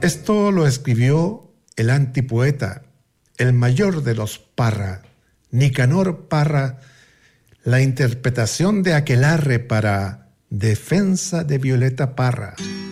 Esto lo escribió el antipoeta, el mayor de los Parra, Nicanor Parra, la interpretación de aquelarre para Defensa de Violeta Parra.